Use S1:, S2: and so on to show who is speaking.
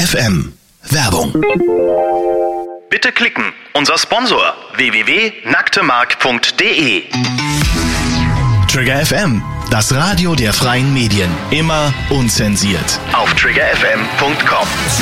S1: FM. Werbung.
S2: Bitte klicken. Unser Sponsor www.nacktemark.de.
S1: Trigger FM, das Radio der freien Medien. Immer unzensiert.
S2: Auf triggerfm.com.